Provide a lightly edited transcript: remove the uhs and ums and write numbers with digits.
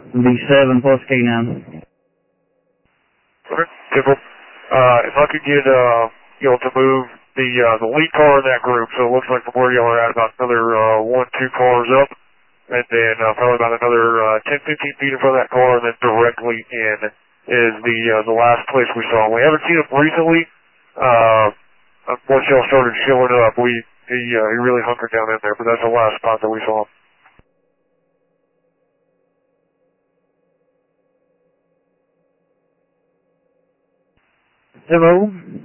B7 plus K9. Okay, typical. If I could get, to move the lead car in that group, so it looks like from where y'all are at about another, 1-2 cars up, and then, probably about another, 10-15 feet in front of that car, and then directly in is the last place we saw him. We haven't seen him recently, once y'all started showing up, he really hunkered down in there, but that's the last spot that we saw him. Hello.